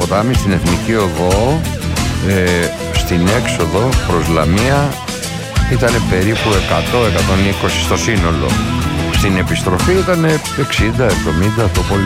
ποτάμι, στην Εθνική Οδό, στην έξοδο προς Λαμία ήταν περίπου 100-120 στο σύνολο. Στην επιστροφή ήταν 60-70 το πολύ.